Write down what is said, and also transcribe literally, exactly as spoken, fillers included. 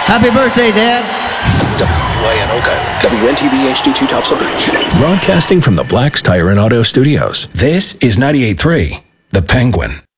Happy birthday, Dad. W U I N Oak Island, W N T B H D two Topsail Beach. Broadcasting from the Black's Tire and Auto Studios, this is ninety-eight point three, The Penguin.